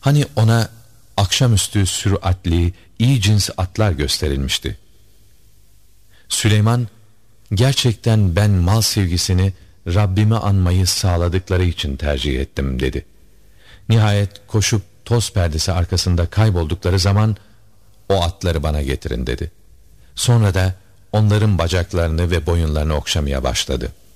Hani ona akşamüstü süratli, iyi cins atlar gösterilmişti. Süleyman, gerçekten ben mal sevgisini Rabbimi anmayı sağladıkları için tercih ettim dedi. Nihayet koşup toz perdesi arkasında kayboldukları zaman o atları bana getirin dedi. Sonra da onların bacaklarını ve boyunlarını okşamaya başladı.